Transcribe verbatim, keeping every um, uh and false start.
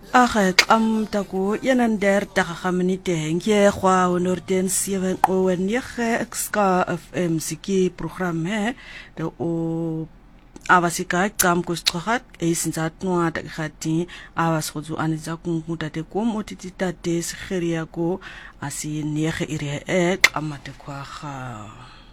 Ag am taku eenendertig daqiiqa minute henkie gwa honderd en sewe o nege Ska F M siki programme de o abasika qam kusixhat esinzatnwa daqiiqati abasgozu aniza kunguda de kom otitita de sigeria ko asi nege ire e qamate kwa ga